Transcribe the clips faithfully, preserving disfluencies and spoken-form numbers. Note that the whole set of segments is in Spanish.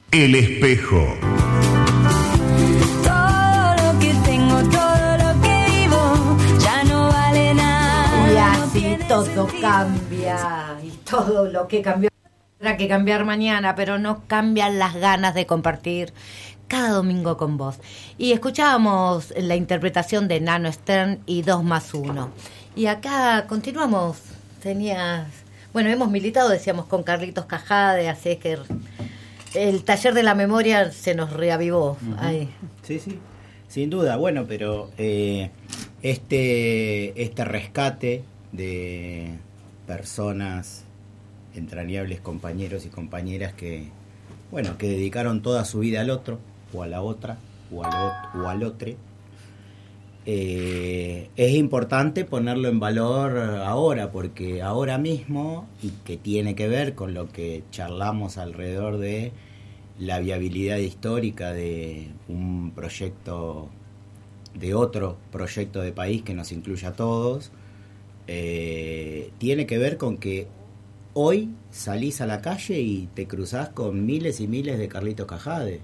El espejo. Todo lo que tengo, todo lo que vivo, ya no vale nada. Y así no tiene todo sentido. cambia. Y todo lo que cambió tendrá que cambiar mañana, pero no cambian las ganas de compartir cada domingo con vos. Y escuchábamos la interpretación de Nano Stern y dos más uno. Y acá continuamos. Tenías... Bueno, hemos militado, decíamos, con Carlitos Cajade, así es que el taller de la memoria se nos reavivó. Uh-huh. Ahí. Sí, sí, sin duda. Bueno, pero eh, este, este rescate de personas entrañables, compañeros y compañeras que, bueno, que dedicaron toda su vida al otro, o a la otra, o al, o al otro, eh, es importante ponerlo en valor ahora, porque ahora mismo, y que tiene que ver con lo que charlamos alrededor de la viabilidad histórica de un proyecto, de otro proyecto de país que nos incluya a todos, eh, tiene que ver con que hoy salís a la calle y te cruzás con miles y miles de Carlitos Cajade.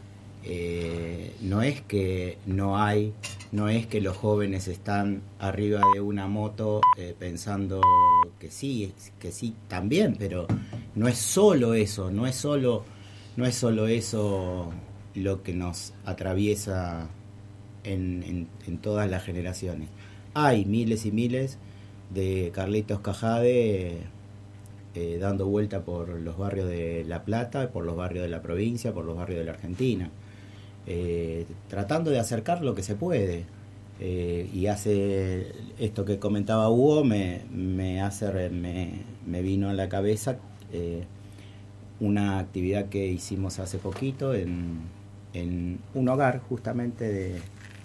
Eh, no es que no hay, no es que los jóvenes están arriba de una moto eh, pensando que sí, que sí también, pero no es solo eso, no es solo, no es solo eso lo que nos atraviesa en, en, en todas las generaciones. Hay miles y miles de Carlitos Cajade eh, dando vuelta por los barrios de La Plata, por los barrios de la provincia, por los barrios de la Argentina. Eh, tratando de acercar lo que se puede, eh, y hace esto que comentaba Hugo me, me hace me, me vino a la cabeza eh, una actividad que hicimos hace poquito en, en un hogar justamente de,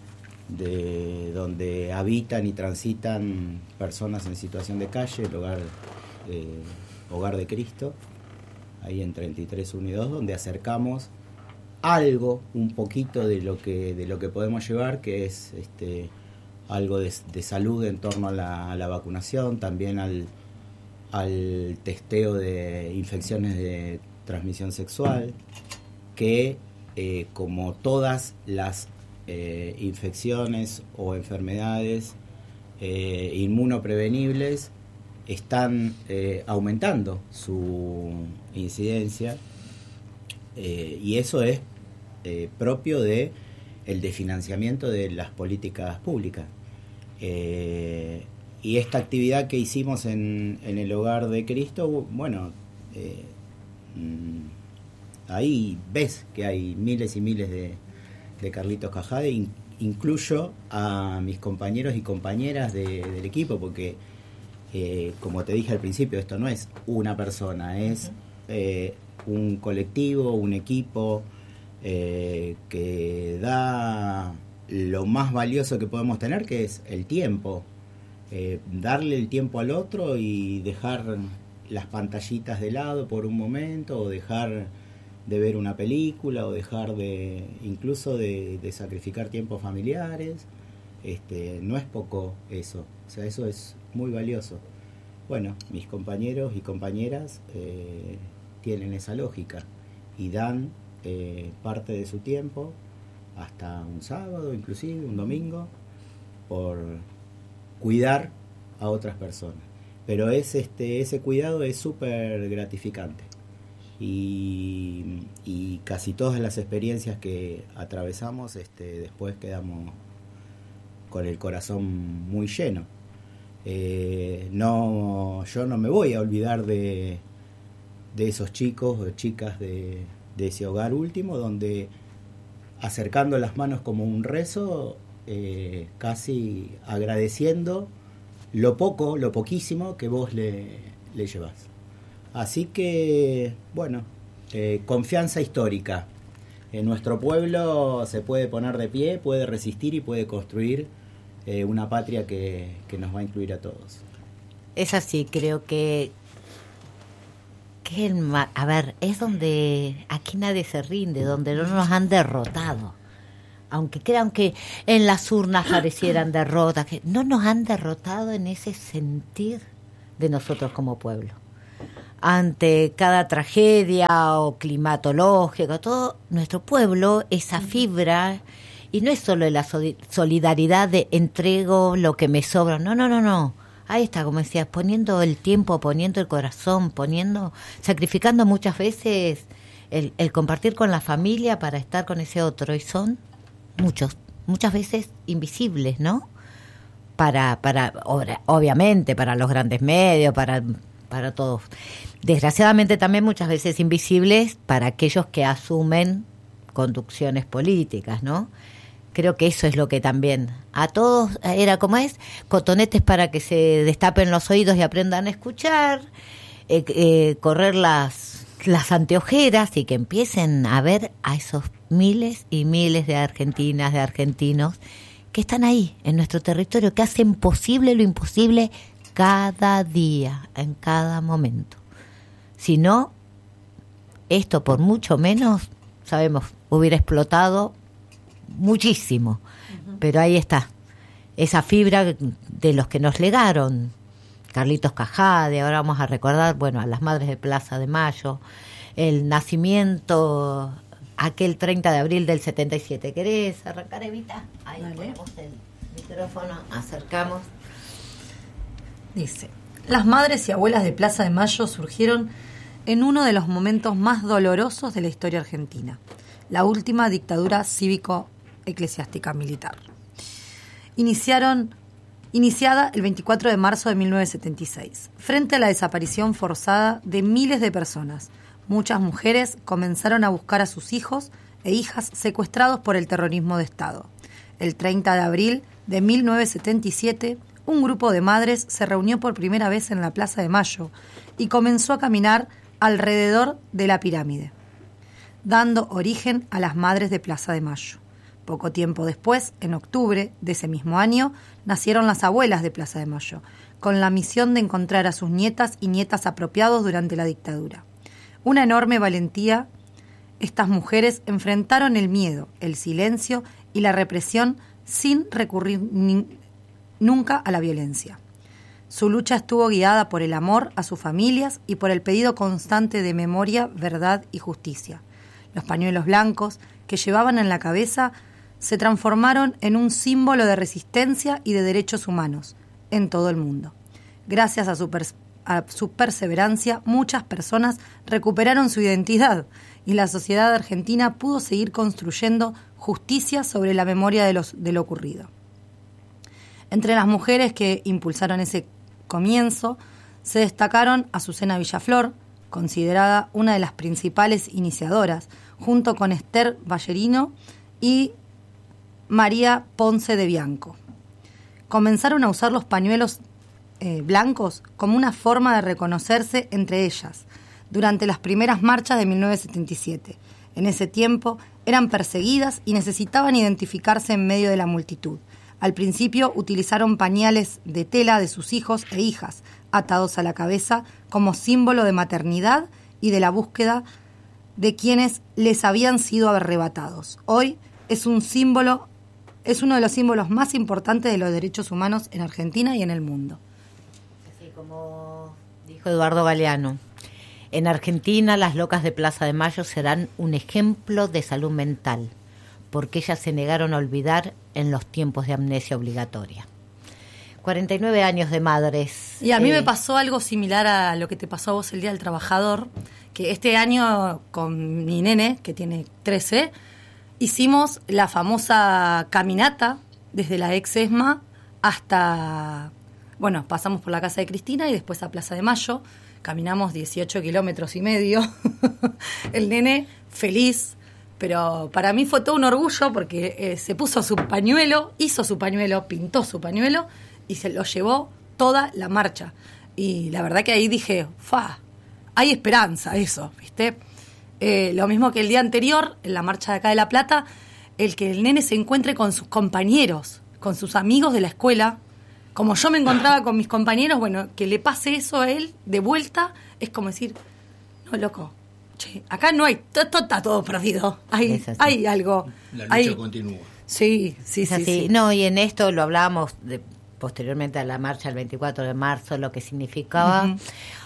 de donde habitan y transitan personas en situación de calle, el hogar eh, Hogar de Cristo, ahí en treinta y tres uno y dos, donde acercamos algo, un poquito de lo que de lo que podemos llevar, que es este algo de, de salud en torno a la, a la vacunación, también al, al testeo de infecciones de transmisión sexual, que eh, como todas las eh, infecciones o enfermedades eh, inmunoprevenibles, están eh, aumentando su incidencia. Eh, y eso es eh, propio de el desfinanciamiento de las políticas públicas. Eh, y esta actividad que hicimos en, en el Hogar de Cristo, bueno, eh, mmm, ahí ves que hay miles y miles de, de Carlitos Cajade. In, incluyo a mis compañeros y compañeras de, del equipo, porque eh, como te dije al principio, esto no es una persona, es... Eh, un colectivo, un equipo eh, que da lo más valioso que podemos tener, que es el tiempo. Eh, darle el tiempo al otro y dejar las pantallitas de lado por un momento, o dejar de ver una película, o dejar de incluso de, de sacrificar tiempos familiares. Este, no es poco eso, o sea, eso es muy valioso. Bueno, mis compañeros y compañeras eh, tienen esa lógica y dan eh, parte de su tiempo, hasta un sábado, inclusive un domingo, por cuidar a otras personas. Pero es este ese cuidado es súper gratificante, y, y casi todas las experiencias que atravesamos este, después quedamos con el corazón muy lleno. Eh, no, yo no me voy a olvidar de de esos chicos o chicas de, de ese hogar último, donde acercando las manos como un rezo, eh, casi agradeciendo lo poco, lo poquísimo que vos le, le llevás. Así que, bueno, eh, confianza histórica. En nuestro pueblo se puede poner de pie, puede resistir y puede construir eh, una patria que, que nos va a incluir a todos. Es así, creo que que el ma- a ver, es donde aquí nadie se rinde, donde no nos han derrotado. Aunque crean que en las urnas parecieran derrotas, que no nos han derrotado en ese sentir de nosotros como pueblo. ante cada tragedia o climatológica, todo nuestro pueblo, esa fibra, y no es solo la solidaridad de entrego lo que me sobra, no, no, no, no. Ahí está, como decías, poniendo el tiempo, poniendo el corazón, poniendo, sacrificando muchas veces el, el compartir con la familia para estar con ese otro, y son muchos, muchas veces invisibles, ¿no? Para, para, obviamente, para los grandes medios, para, para todos. Desgraciadamente también muchas veces invisibles para aquellos que asumen conducciones políticas, ¿no? Creo que eso es lo que también a todos era como es, cotonetes para que se destapen los oídos y aprendan a escuchar, eh, eh, correr las, las anteojeras y que empiecen a ver a esos miles y miles de argentinas, de argentinos que están ahí en nuestro territorio, que hacen posible lo imposible cada día, en cada momento. Si no, esto por mucho menos, sabemos, hubiera explotado muchísimo, uh-huh. Pero ahí está, esa fibra de los que nos legaron, Carlitos Cajade, ahora vamos a recordar, bueno, a las Madres de Plaza de Mayo, el nacimiento, aquel treinta de abril del setenta y siete. ¿Querés arrancar, Evita? Ahí Dale. Ponemos el micrófono, acercamos. Dice, las madres y abuelas de Plaza de Mayo surgieron en uno de los momentos más dolorosos de la historia argentina, la última dictadura cívico-eclesiástica militar. Iniciaron, iniciada el veinticuatro de marzo de mil novecientos setenta y seis, frente a la desaparición forzada de miles de personas. Muchas mujeres comenzaron a buscar a sus hijos e hijas secuestrados por el terrorismo de Estado. El treinta de abril de mil novecientos setenta y siete, un grupo de madres se reunió por primera vez en la Plaza de Mayo y comenzó a caminar alrededor de la pirámide, dando origen a las Madres de Plaza de Mayo. Poco tiempo después, en octubre de ese mismo año, nacieron las Abuelas de Plaza de Mayo, con la misión de encontrar a sus nietas y nietas apropiados durante la dictadura. Una enorme valentía, estas mujeres enfrentaron el miedo, el silencio y la represión sin recurrir ni, nunca a la violencia. Su lucha estuvo guiada por el amor a sus familias y por el pedido constante de memoria, verdad y justicia. Los pañuelos blancos que llevaban en la cabeza se transformaron en un símbolo de resistencia y de derechos humanos en todo el mundo. Gracias a su, pers- a su perseverancia, muchas personas recuperaron su identidad y la sociedad argentina pudo seguir construyendo justicia sobre la memoria de, los, de lo ocurrido. Entre las mujeres que impulsaron ese comienzo se destacaron Azucena Villaflor, considerada una de las principales iniciadoras, junto con Esther Ballerino y María Ponce de Bianco. Comenzaron a usar los pañuelos eh, blancos como una forma de reconocerse entre ellas durante las primeras marchas de mil novecientos setenta y siete. En ese tiempo eran perseguidas y necesitaban identificarse en medio de la multitud. Al principio utilizaron pañales de tela de sus hijos e hijas, atados a la cabeza como símbolo de maternidad y de la búsqueda de quienes les habían sido arrebatados. Hoy es un símbolo, es uno de los símbolos más importantes de los derechos humanos en Argentina y en el mundo. Así como dijo Eduardo Galeano, en Argentina las locas de Plaza de Mayo serán un ejemplo de salud mental, porque ellas se negaron a olvidar en los tiempos de amnesia obligatoria. cuarenta y nueve años de madres. Y a mí eh, me pasó algo similar a lo que te pasó a vos el Día del Trabajador, que este año con mi nene, que tiene trece, hicimos la famosa caminata desde la ex ESMA hasta, bueno, pasamos por la casa de Cristina y después a Plaza de Mayo, caminamos dieciocho kilómetros y medio, el nene feliz. Pero para mí fue todo un orgullo porque eh, se puso su pañuelo, hizo su pañuelo, pintó su pañuelo y se lo llevó toda la marcha. Y la verdad que ahí dije, ¡fa! Hay esperanza, eso, ¿viste? Eh, lo mismo que el día anterior, en la marcha de acá de La Plata, el que el nene se encuentre con sus compañeros, con sus amigos de la escuela. Como yo me encontraba con mis compañeros, bueno, que le pase eso a él de vuelta, es como decir, no, loco. Che, acá no hay, todo está todo perdido. Hay, hay algo. La lucha hay, continúa. Sí, sí, es sí, así. sí. No, y en esto lo hablábamos de, posteriormente a la marcha del veinticuatro de marzo, lo que significaba. Uh-huh.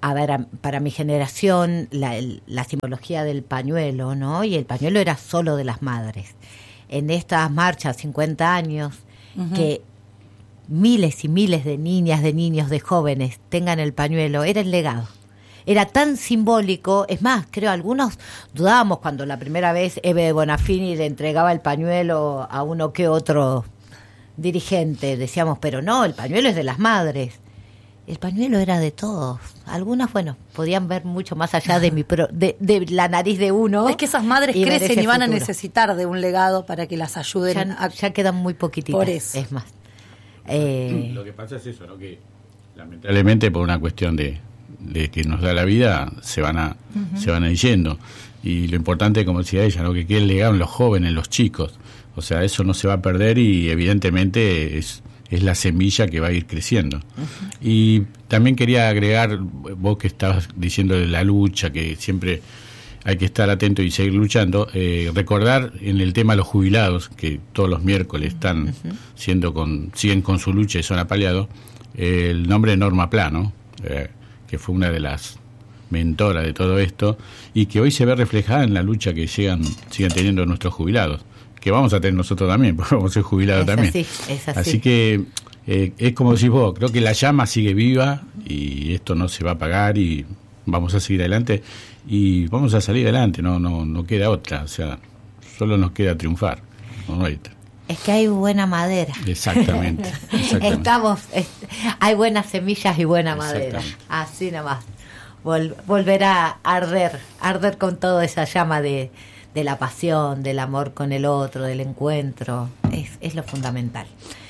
a ver, a, para mi generación, la, el, la simbología del pañuelo, ¿no? Y el pañuelo era solo de las madres. En estas marchas, cincuenta años, uh-huh. que miles y miles de niñas, de niños, de jóvenes tengan el pañuelo, era el legado. Era tan simbólico, es más, creo algunos dudábamos cuando la primera vez Eve de Bonafini le entregaba el pañuelo a uno que otro dirigente, decíamos, pero no, el pañuelo es de las madres. El pañuelo era de todos. Algunas, bueno, podían ver mucho más allá de mi pro, de, de la nariz de uno. Es que esas madres crecen y van futuro. a necesitar de un legado para que las ayuden. Ya, a... ya quedan muy poquititas. Por eso. Es más. Eh... Lo que pasa es eso, ¿no? Que lamentablemente por una cuestión de, de que nos da la vida se van a uh-huh. se van a ir yendo. Y lo importante, como decía ella, ¿no? Que quede el legado en los jóvenes, en los chicos. O sea, eso no se va a perder y evidentemente es es la semilla que va a ir creciendo. Uh-huh. Y también quería agregar, vos que estabas diciendo de la lucha, que siempre hay que estar atento y seguir luchando, eh, recordar en el tema de los jubilados, que todos los miércoles están uh-huh. siendo con, siguen con su lucha y son apaleados, eh, el nombre de Norma Plano, eh, que fue una de las mentoras de todo esto, y que hoy se ve reflejada en la lucha que sigan, sigan teniendo nuestros jubilados, que vamos a tener nosotros también, porque vamos a ser jubilados es también. Así, es así. Así que eh, es como decís vos, creo que la llama sigue viva y esto no se va a apagar y vamos a seguir adelante y vamos a salir adelante, no no no queda otra, o sea, solo nos queda triunfar, no hay otra. Es que hay buena madera. Exactamente. exactamente. Estamos, es, hay buenas semillas y buena madera, así nomás. Vol, volverá a arder, arder con toda esa llama de de la pasión, del amor con el otro, del encuentro, es, es lo fundamental.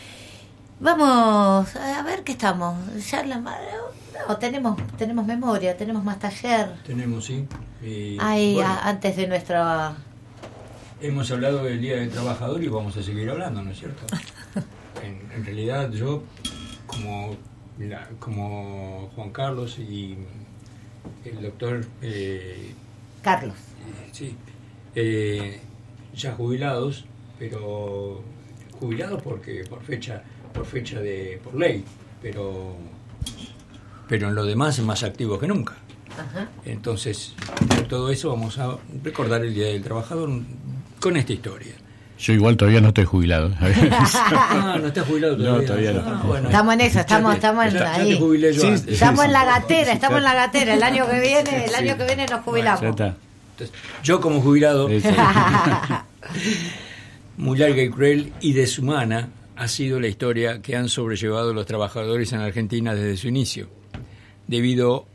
Vamos a ver qué estamos. Ya la, no, tenemos tenemos memoria, tenemos más taller. Tenemos, sí. Y, Ay, bueno, a, antes de nuestro... Hemos hablado del Día del Trabajador y vamos a seguir hablando, ¿no es cierto? en, en realidad yo, como, la, como Juan Carlos y el doctor... Eh, Carlos. Eh, sí. Eh, ya jubilados, pero jubilados porque por fecha por fecha de por ley, pero pero en lo demás más activos que nunca. Ajá. Entonces, por todo eso vamos a recordar el Día del Trabajador con esta historia. Yo igual todavía no estoy jubilado. Ah, no estás jubilado todavía. No, todavía no. Ah, bueno. Estamos en eso, estamos, te, estamos en ya, ahí. Ya te jubilé yo sí, antes. Estamos sí, en la sí. gatera, estamos en la gatera. El año que viene, el año Sí. que viene nos jubilamos. Bueno, ya está. Entonces, yo como jubilado, muy larga y cruel y deshumana ha sido la historia que han sobrellevado los trabajadores en Argentina desde su inicio, debido,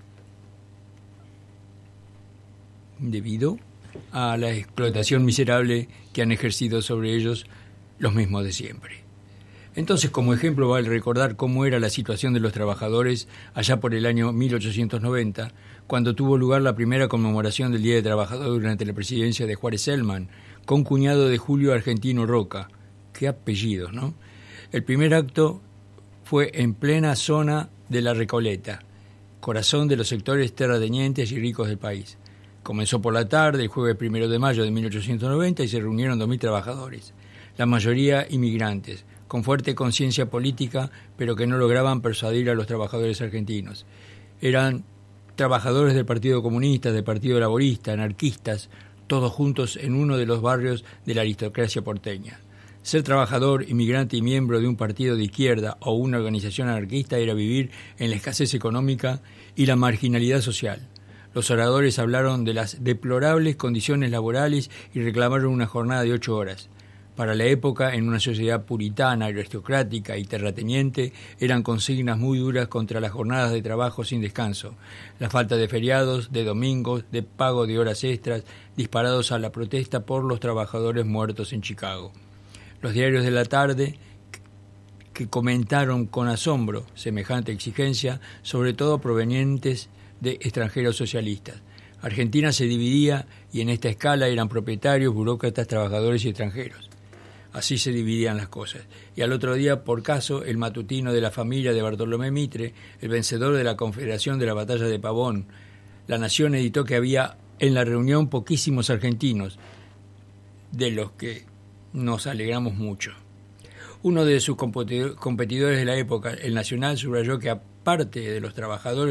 debido a la explotación miserable que han ejercido sobre ellos los mismos de siempre. Entonces, como ejemplo vale recordar cómo era la situación de los trabajadores allá por el año mil ochocientos noventa, cuando tuvo lugar la primera conmemoración del Día del Trabajador durante la presidencia de Juárez Celman, concuñado de Julio Argentino Roca. Qué apellidos, ¿no? El primer acto fue en plena zona de La Recoleta, corazón de los sectores terratenientes y ricos del país. Comenzó por la tarde, el jueves primero de mayo de mil ochocientos noventa, y se reunieron dos mil trabajadores, la mayoría inmigrantes, con fuerte conciencia política, pero que no lograban persuadir a los trabajadores argentinos. Eran trabajadores del Partido Comunista, del Partido Laborista, anarquistas, todos juntos en uno de los barrios de la aristocracia porteña. Ser trabajador, inmigrante y miembro de un partido de izquierda o una organización anarquista era vivir en la escasez económica y la marginalidad social. Los oradores hablaron de las deplorables condiciones laborales y reclamaron una jornada de ocho horas. Para la época, en una sociedad puritana, aristocrática y terrateniente, eran consignas muy duras contra las jornadas de trabajo sin descanso, la falta de feriados, de domingos, de pago de horas extras, disparados a la protesta por los trabajadores muertos en Chicago. Los diarios de la tarde, que comentaron con asombro semejante exigencia, sobre todo provenientes de extranjeros socialistas. Argentina se dividía y en esta escala eran propietarios, burócratas, trabajadores y extranjeros. Así se dividían las cosas. Y al otro día, por caso, el matutino de la familia de Bartolomé Mitre, el vencedor de la Confederación de la Batalla de Pavón, La Nación editó que había en la reunión poquísimos argentinos, de los que nos alegramos mucho. Uno de sus competidores de la época, el Nacional, subrayó que aparte de los trabajadores,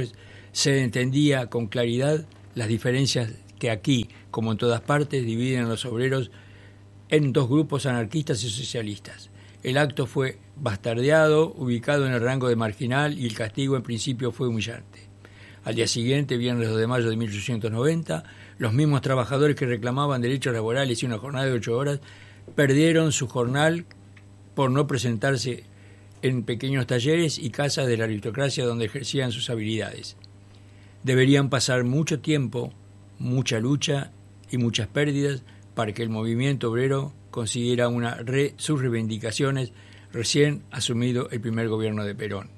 Se entendía con claridad las diferencias que aquí, como en todas partes, dividen a los obreros en dos grupos anarquistas y socialistas. El acto fue bastardeado, ubicado en el rango de marginal, y el castigo en principio fue humillante. Al día siguiente, viernes dos de mayo de mil ochocientos noventa, los mismos trabajadores que reclamaban derechos laborales y una jornada de ocho horas perdieron su jornal por no presentarse en pequeños talleres y casas de la aristocracia donde ejercían sus habilidades. Deberían pasar mucho tiempo, mucha lucha y muchas pérdidas para que el movimiento obrero consiguiera una re, sus reivindicaciones recién asumido el primer gobierno de Perón.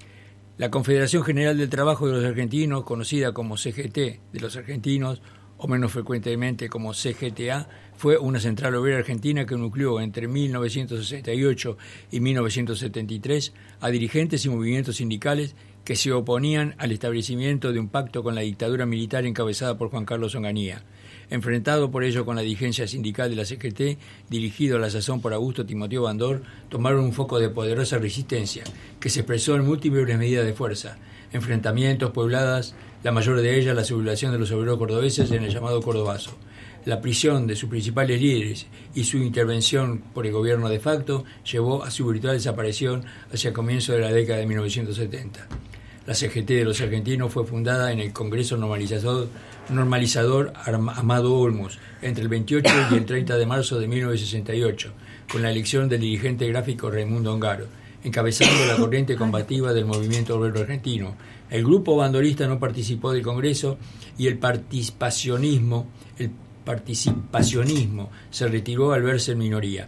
La Confederación General del Trabajo de los Argentinos, conocida como C G T de los argentinos, o menos frecuentemente como C G T A, fue una central obrera argentina que nucleó entre mil novecientos sesenta y ocho y mil novecientos setenta y tres a dirigentes y movimientos sindicales que se oponían al establecimiento de un pacto con la dictadura militar encabezada por Juan Carlos Onganía. Enfrentado por ello con la dirigencia sindical de la C G T, dirigido a la sazón por Augusto Timoteo Bandor, tomaron un foco de poderosa resistencia que se expresó en múltiples medidas de fuerza, enfrentamientos, puebladas, la mayor de ellas la sublevación de los obreros cordobeses en el llamado Cordobazo, la prisión de sus principales líderes y su intervención por el gobierno de facto llevó a su brutal desaparición hacia el comienzo de la década de mil novecientos setenta. La C G T de los argentinos fue fundada en el Congreso Normalizador, normalizador Amado Olmos entre el veintiocho y el treinta de marzo de mil novecientos sesenta y ocho, con la elección del dirigente gráfico Raimundo Ongaro, encabezando la corriente combativa del movimiento obrero argentino. El grupo bandorista no participó del Congreso y el participacionismo, el participacionismo se retiró al verse en minoría.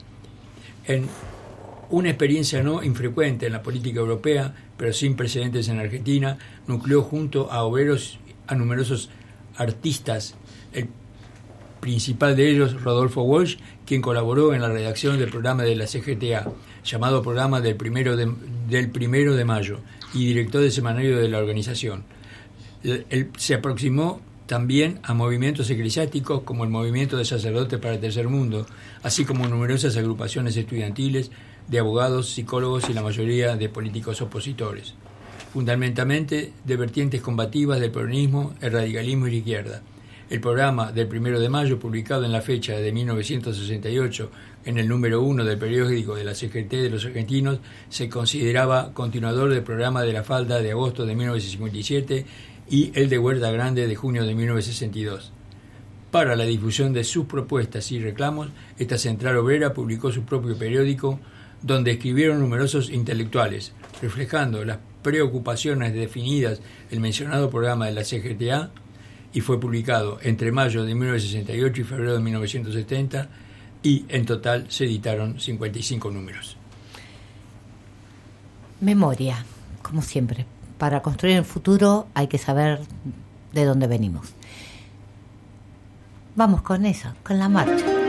En una experiencia no infrecuente en la política europea, pero sin precedentes en Argentina, nucleó junto a obreros a numerosos artistas, el principal de ellos Rodolfo Walsh, quien colaboró en la redacción del programa de la C G T A, llamado Programa del Primero de, del Primero de Mayo, y director del semanario de la organización. El, el, se aproximó también a movimientos eclesiásticos como el Movimiento de Sacerdotes para el Tercer Mundo, así como numerosas agrupaciones estudiantiles, de abogados, psicólogos y la mayoría de políticos opositores. Fundamentalmente de vertientes combativas del peronismo, el radicalismo y la izquierda. El programa del Primero de Mayo, publicado en la fecha de mil novecientos sesenta y ocho en el número uno del periódico de la C G T de los argentinos, se consideraba continuador del programa de La Falda de agosto de mil novecientos cincuenta y siete y el de Huerta Grande de junio de mil novecientos sesenta y dos. Para la difusión de sus propuestas y reclamos, esta central obrera publicó su propio periódico, donde escribieron numerosos intelectuales, reflejando las preocupaciones definidas el mencionado programa de la C G T A, y fue publicado entre mayo de mil novecientos sesenta y ocho y febrero de mil novecientos setenta, y en total se editaron cincuenta y cinco números. Memoria, como siempre. Para construir el futuro hay que saber de dónde venimos. Vamos con eso, con la marcha.